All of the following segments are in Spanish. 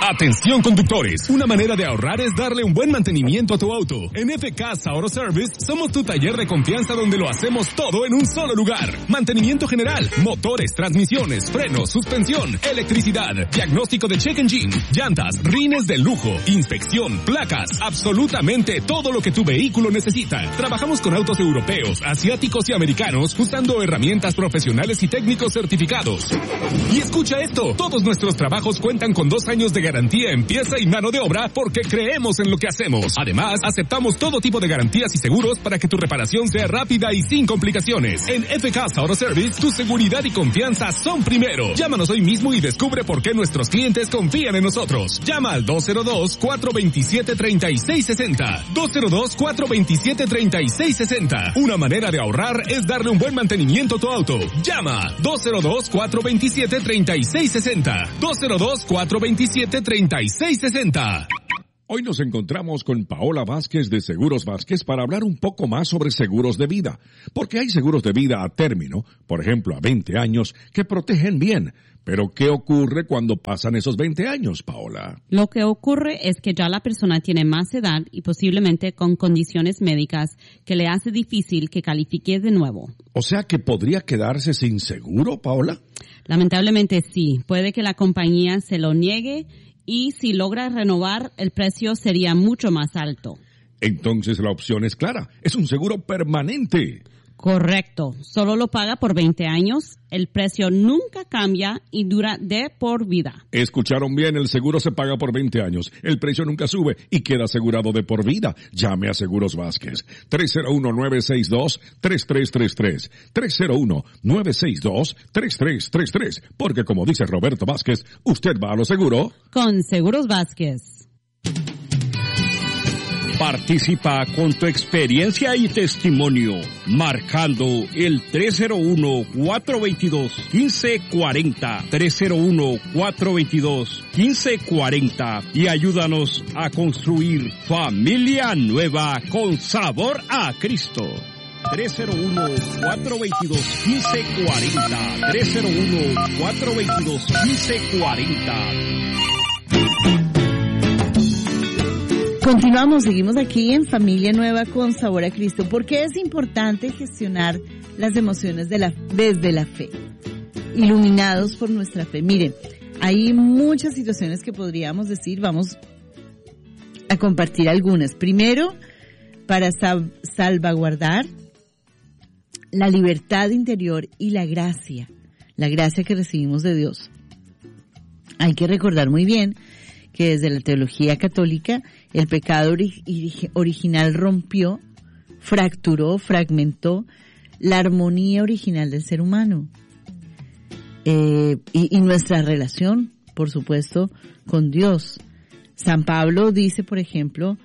Atención conductores, una manera de ahorrar es darle un buen mantenimiento a tu auto. En FK Auto Service somos tu taller de confianza donde lo hacemos todo en un solo lugar. Mantenimiento general, motores, transmisiones, frenos, suspensión, electricidad, diagnóstico de check engine, llantas, rines de lujo, inspección, placas, absolutamente todo lo que tu vehículo necesita. Trabajamos con autos europeos, asiáticos y americanos usando herramientas profesionales y técnicos certificados. Y escucha esto, todos nuestros trabajos cuentan con 2 años de garantía en pieza y mano de obra porque creemos en lo que hacemos. Además, aceptamos todo tipo de garantías y seguros para que tu reparación sea rápida y sin complicaciones. En FK Auto Service, tu seguridad y confianza son primero. Llámanos hoy mismo y descubre por qué nuestros clientes confían en nosotros. Llama al 202-427-3660. 202-427-3660. Una manera de ahorrar es darle un buen mantenimiento a tu auto. Llama 202-427-3660. 202-427-3660. Hoy nos encontramos con Paola Vázquez de Seguros Vázquez para hablar un poco más sobre seguros de vida. Porque hay seguros de vida a término, por ejemplo a 20 años, que protegen bien. Pero ¿qué ocurre cuando pasan esos 20 años, Paola? Lo que ocurre es que ya la persona tiene más edad y posiblemente con condiciones médicas que le hace difícil que califique de nuevo. O sea que podría quedarse sin seguro, Paola. Lamentablemente sí. Puede que la compañía se lo niegue y si logra renovar, el precio sería mucho más alto. Entonces la opción es clara. Es un seguro permanente. Correcto. Solo lo paga por 20 años. El precio nunca cambia y dura de por vida. Escucharon bien, el seguro se paga por 20 años. El precio nunca sube y queda asegurado de por vida. Llame a Seguros Vázquez. 301-962-3333. 301-962-3333. Porque como dice Roberto Vázquez, usted va a lo seguro con Seguros Vázquez. Participa con tu experiencia y testimonio, marcando el 301-422-1540, 301-422-1540 y ayúdanos a construir familia nueva con sabor a Cristo. 301-422-1540, 301-422-1540. Continuamos, seguimos aquí en Familia Nueva con Sabor a Cristo. ¿Por qué es importante gestionar las emociones desde la fe? Iluminados por nuestra fe. Miren, hay muchas situaciones que podríamos decir, vamos a compartir algunas. Primero, para salvaguardar la libertad interior y la gracia que recibimos de Dios. Hay que recordar muy bien que desde la teología católica el pecado original rompió, fracturó, fragmentó la armonía original del ser humano. Y nuestra relación, por supuesto, con Dios. San Pablo dice, por ejemplo,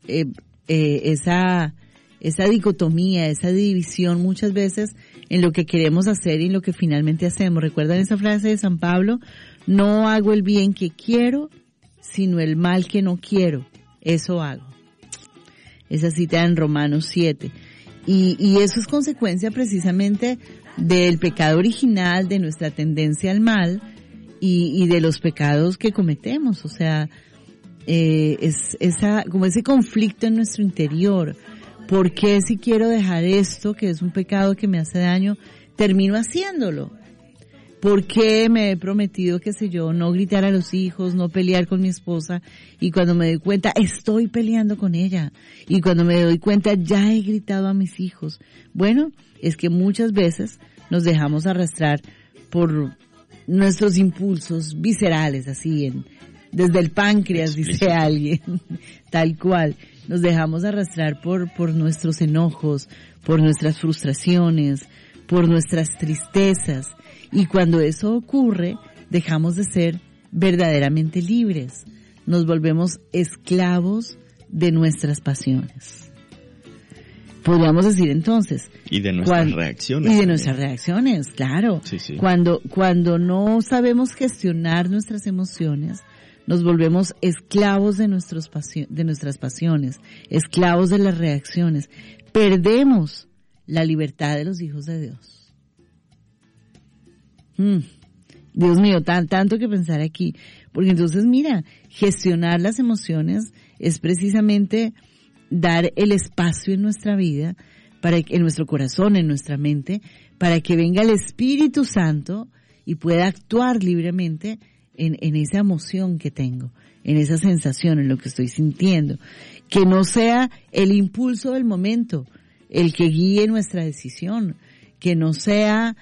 esa dicotomía, esa división muchas veces en lo que queremos hacer y en lo que finalmente hacemos. ¿Recuerdan esa frase de San Pablo? No hago el bien que quiero, sino el mal que no quiero, eso hago. Esa cita en Romanos 7. Y eso es consecuencia precisamente del pecado original, de nuestra tendencia al mal y de los pecados que cometemos. O sea, es como ese conflicto en nuestro interior. ¿Por qué si quiero dejar esto, que es un pecado que me hace daño, termino haciéndolo? ¿Por qué me he prometido, qué sé yo, no gritar a los hijos, no pelear con mi esposa? Y cuando me doy cuenta, estoy peleando con ella. Y cuando me doy cuenta, ya he gritado a mis hijos. Bueno, es que muchas veces nos dejamos arrastrar por nuestros impulsos viscerales, así, desde el páncreas, dice alguien, tal cual. Nos dejamos arrastrar por nuestros enojos, por nuestras frustraciones, por nuestras tristezas. Y cuando eso ocurre, dejamos de ser verdaderamente libres. Nos volvemos esclavos de nuestras pasiones. Podríamos decir entonces. Y de nuestras reacciones. Y de nuestras reacciones, claro. Sí, sí. Cuando no sabemos gestionar nuestras emociones, nos volvemos esclavos de nuestras pasiones, esclavos de las reacciones. Perdemos la libertad de los hijos de Dios. Dios mío, tanto que pensar aquí. Porque entonces, mira, gestionar las emociones es precisamente dar el espacio en nuestra vida, en nuestro corazón, en nuestra mente, para que venga el Espíritu Santo y pueda actuar libremente en esa emoción que tengo, en esa sensación, en lo que estoy sintiendo. Que no sea el impulso del momento el que guíe nuestra decisión, que no sea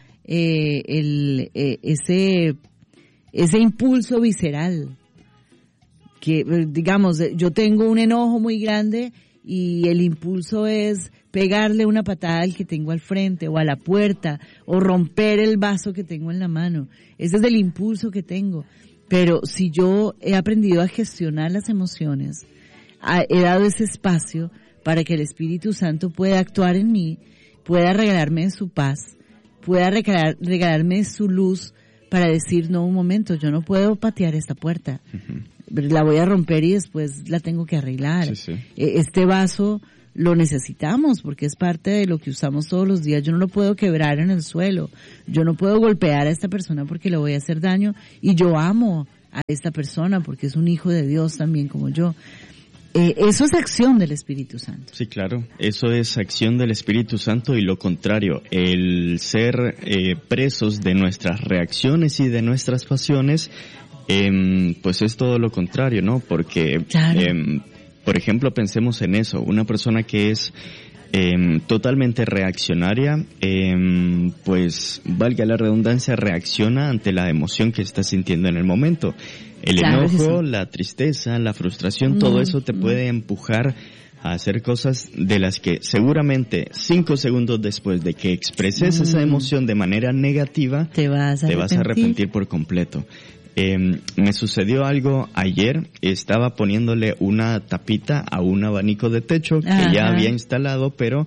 ese impulso visceral. Que, digamos, yo tengo un enojo muy grande y el impulso es pegarle una patada al que tengo al frente o a la puerta o romper el vaso que tengo en la mano. Ese es el impulso que tengo. Pero si yo he aprendido a gestionar las emociones, he dado ese espacio para que el Espíritu Santo pueda actuar en mí, pueda regalarme su paz, pueda regalarme su luz para decir, no, un momento, yo no puedo patear esta puerta. La voy a romper y después la tengo que arreglar. Sí. Este vaso lo necesitamos porque es parte de lo que usamos todos los días. Yo no lo puedo quebrar en el suelo. Yo no puedo golpear a esta persona porque le voy a hacer daño. Y yo amo a esta persona porque es un hijo de Dios también como yo. Eso es acción del Espíritu Santo. Sí, claro. Eso es acción del Espíritu Santo y lo contrario, el ser presos de nuestras reacciones y de nuestras pasiones, pues es todo lo contrario, ¿no? Porque, claro. Por ejemplo, pensemos en eso. Una persona que es totalmente reaccionaria, pues, valga la redundancia, reacciona ante la emoción que está sintiendo en el momento. El enojo, la tristeza, la frustración, todo eso te puede empujar a hacer cosas de las que seguramente 5 segundos después de que expreses esa emoción de manera negativa, te vas a arrepentir por completo. Me sucedió algo ayer, estaba poniéndole una tapita a un abanico de techo que ya había instalado, pero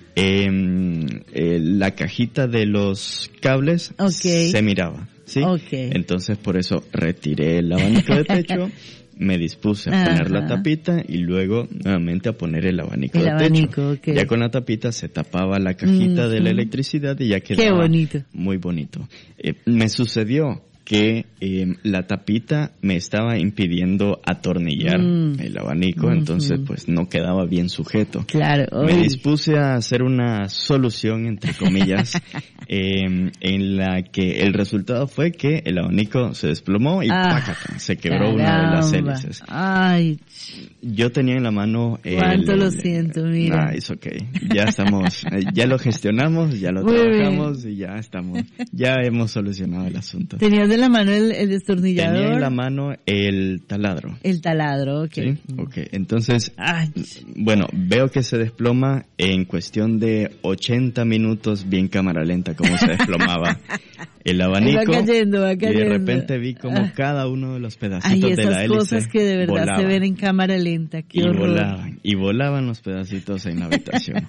la cajita de los cables se miraba, ¿sí? Entonces por eso retiré el abanico de techo, me dispuse a poner la tapita y luego nuevamente a poner el abanico de techo. Ya con la tapita se tapaba la cajita de la electricidad y ya quedaba muy bonito. Me sucedió que la tapita me estaba impidiendo atornillar el abanico, entonces pues no quedaba bien sujeto. Claro. Me dispuse a hacer una solución, entre comillas, en la que el resultado fue que el abanico se desplomó y ¡pácata! Se quebró una de las hélices. Ay. Yo tenía en la mano ¿Cuánto lo siento, mira? Es okay. Ya estamos, ya lo gestionamos, ya lo trabajamos y ya hemos solucionado el asunto. ¿Tenías de la mano el destornillador? Tenía en la mano el taladro. El taladro, ¿Sí? Entonces, bueno, veo que se desploma en cuestión de 80 minutos, bien cámara lenta, como se desplomaba el abanico. Va cayendo. Y de repente vi como cada uno de los pedacitos de la hélice esas cosas que de verdad volaba. Se ven en cámara lenta. Qué horror. Y volaban los pedacitos en la habitación.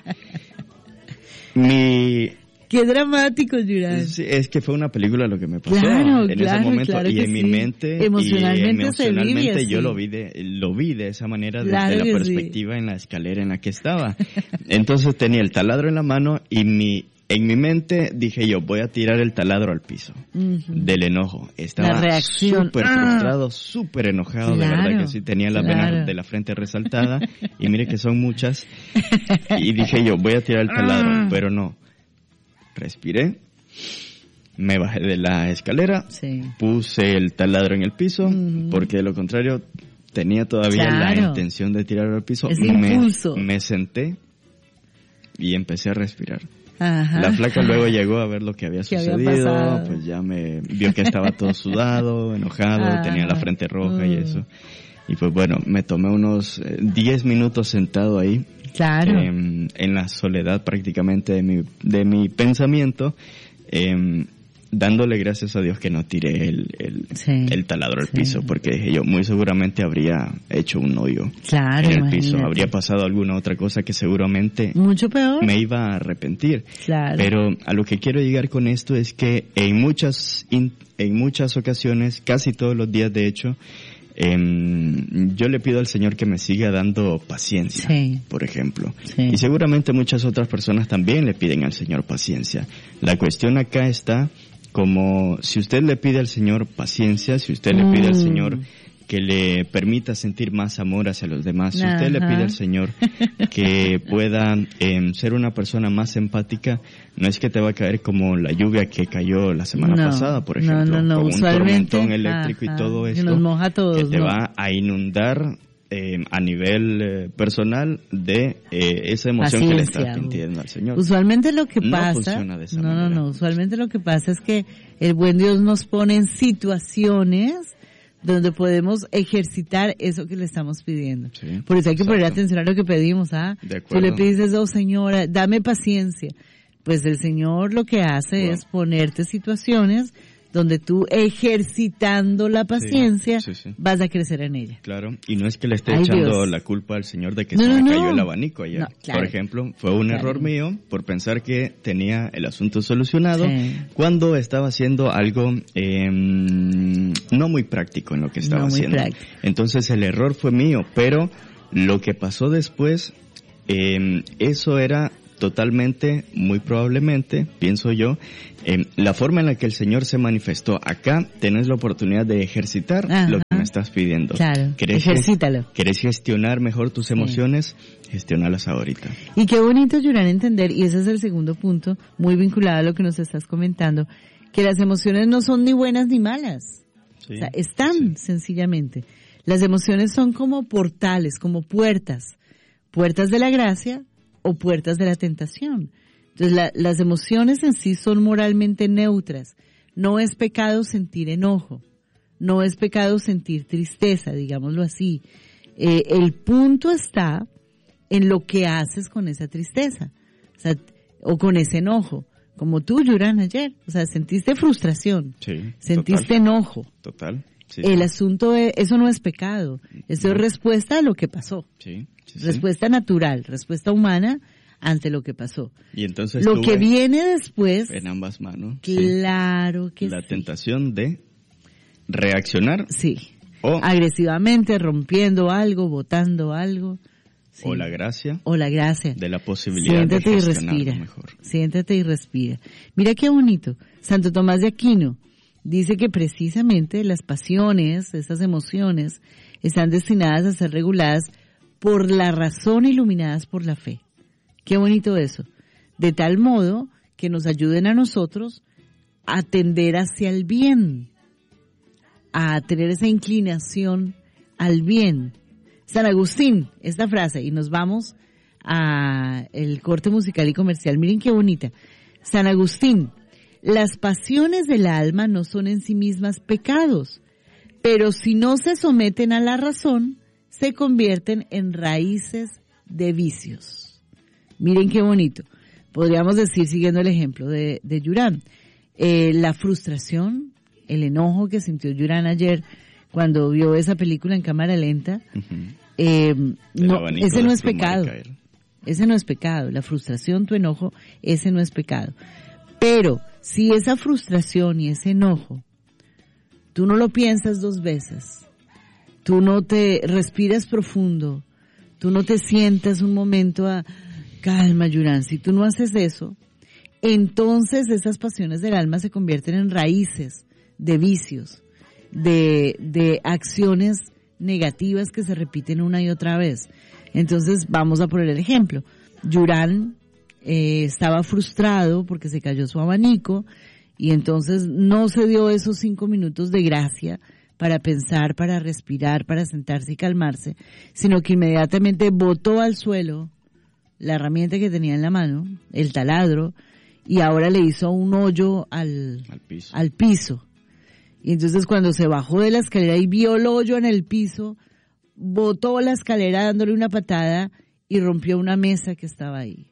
Qué dramático, Yurán. Es que fue una película lo que me pasó en ese momento. Claro y en mi mente, emocionalmente yo lo vi de esa manera desde la perspectiva en la escalera en la que estaba. Entonces tenía el taladro en la mano y en mi mente dije yo, voy a tirar el taladro al piso del enojo. Estaba súper frustrado, súper enojado, de verdad que sí, tenía la vena de la frente resaltada y mire que son muchas. Y dije yo, voy a tirar el taladro, pero no. Respiré, me bajé de la escalera, puse el taladro en el piso, porque de lo contrario tenía todavía la intención de tirarlo al piso. Me senté y empecé a respirar. La flaca luego llegó a ver lo que había sucedido, pues ya me vio que estaba todo sudado, enojado, tenía la frente roja y eso. Y pues bueno, me tomé unos 10 minutos sentado ahí. Claro. En la soledad prácticamente de mi pensamiento, dándole gracias a Dios que no tiré el taladro al piso, porque dije yo, muy seguramente habría hecho un hoyo en el piso, habría pasado alguna otra cosa que seguramente mucho peor me iba a arrepentir. Pero a lo que quiero llegar con esto es que en muchas ocasiones, casi todos los días de hecho, yo le pido al Señor que me siga dando paciencia, por ejemplo. Y seguramente muchas otras personas también le piden al Señor paciencia. La cuestión acá está como si usted le pide al Señor paciencia, si usted le pide al Señor que le permita sentir más amor hacia los demás, si usted le pide al Señor que pueda ser una persona más empática, no es que te va a caer como la lluvia que cayó la semana pasada, por ejemplo, como un tormentón eléctrico y todo esto, nos moja a todos, que te va a inundar a nivel personal de esa emoción que le estás sintiendo al Señor. Usualmente lo que pasa, no funciona de esa manera. Usualmente lo que pasa es que el buen Dios nos pone en situaciones donde podemos ejercitar eso que le estamos pidiendo. Sí, por eso hay que poner atención a lo que pedimos, Tú le pides, oh Señora, dame paciencia. Pues el Señor lo que hace es ponerte situaciones donde tú, ejercitando la paciencia, vas a crecer en ella. Claro, y no es que le esté echando la culpa al Señor de que se me cayó el abanico ayer. No, claro. Por ejemplo, fue un error mío por pensar que tenía el asunto solucionado cuando estaba haciendo algo no muy práctico en lo que estaba haciendo. Entonces el error fue mío, pero lo que pasó después, eso era totalmente, muy probablemente, pienso yo, la forma en la que el Señor se manifestó. Acá tenés la oportunidad de ejercitar lo que me estás pidiendo. Claro, ejercítalo. ¿Querés gestionar mejor tus emociones? Gestionalas ahorita. Y qué bonito, Yurán, entender, y ese es el segundo punto, muy vinculado a lo que nos estás comentando, que las emociones no son ni buenas ni malas. O sea, están sencillamente. Las emociones son como portales, como puertas de la gracia o puertas de la tentación. Entonces, las emociones en sí son moralmente neutras. No es pecado sentir enojo. No es pecado sentir tristeza, digámoslo así. El punto está en lo que haces con esa tristeza. O con ese enojo. Como tú, Yurán, ayer. O sea, sentiste frustración. Sí, sentiste enojo. Total. Sí, el asunto es, eso no es pecado. Eso es respuesta a lo que pasó. Respuesta natural, respuesta humana ante lo que pasó. Y entonces lo que viene después, en ambas manos, claro que la tentación de reaccionar, o agresivamente, rompiendo algo, botando algo, o la gracia, de la posibilidad de gestionarlo mejor. Siéntate y respira. Mira qué bonito. Santo Tomás de Aquino dice que precisamente las pasiones, esas emociones, están destinadas a ser reguladas por la razón, iluminadas por la fe. Qué bonito eso. De tal modo que nos ayuden a nosotros a tender hacia el bien, a tener esa inclinación al bien. San Agustín, esta frase, y nos vamos a el corte musical y comercial. Miren qué bonita. San Agustín: las pasiones del alma no son en sí mismas pecados, pero si no se someten a la razón, se convierten en raíces de vicios. Miren qué bonito. Podríamos decir, siguiendo el ejemplo de Yurán, la frustración, el enojo que sintió Yurán ayer cuando vio esa película en cámara lenta, ese no es pecado. Ese no es pecado. La frustración, tu enojo, ese no es pecado. Pero si esa frustración y ese enojo, tú no lo piensas dos veces, tú no te respiras profundo, tú no te sientas un momento a calma, Yurán, si tú no haces eso, entonces esas pasiones del alma se convierten en raíces de vicios, de acciones negativas que se repiten una y otra vez. Entonces vamos a poner el ejemplo. Yurán estaba frustrado porque se cayó su abanico y entonces no se dio esos 5 minutos de gracia para pensar, para respirar, para sentarse y calmarse, sino que inmediatamente botó al suelo la herramienta que tenía en la mano, el taladro, y ahora le hizo un hoyo al piso. Y entonces cuando se bajó de la escalera y vio el hoyo en el piso, botó la escalera dándole una patada y rompió una mesa que estaba ahí.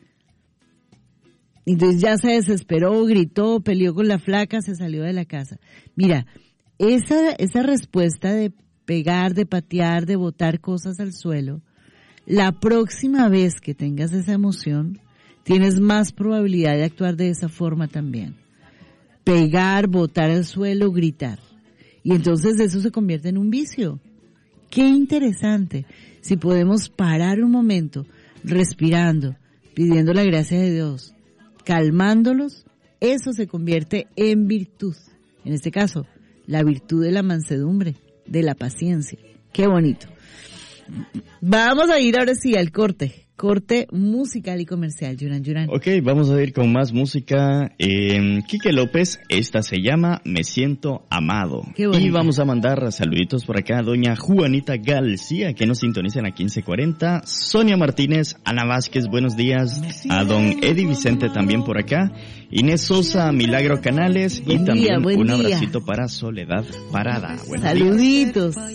Entonces ya se desesperó, gritó, peleó con la flaca, se salió de la casa. Mira, esa respuesta de pegar, de patear, de botar cosas al suelo, la próxima vez que tengas esa emoción, tienes más probabilidad de actuar de esa forma también. Pegar, botar al suelo, gritar. Y entonces eso se convierte en un vicio. Qué interesante. Si podemos parar un momento, respirando, pidiendo la gracia de Dios, calmándolos, eso se convierte en virtud. En este caso, la virtud de la mansedumbre, de la paciencia. Qué bonito. Vamos a ir ahora sí al corte musical y comercial. Yuran. Ok, vamos a ir con más música. Quique López, esta se llama Me Siento Amado. Y vamos a mandar saluditos por acá a doña Juanita García, que nos sintonizan a 1540. Sonia Martínez, Ana Vázquez, buenos días. A don Eddie Vicente también por acá. Inés Sosa, Milagro Canales. Y también un abracito para Soledad Parada. Saluditos.